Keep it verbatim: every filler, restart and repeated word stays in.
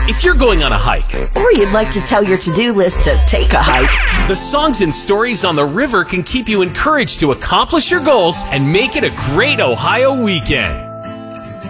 If you're going on a hike, or you'd like to tell your to-do list to take a hike, the songs and stories on the river can keep you encouraged to accomplish your goals and make it a great Ohio weekend.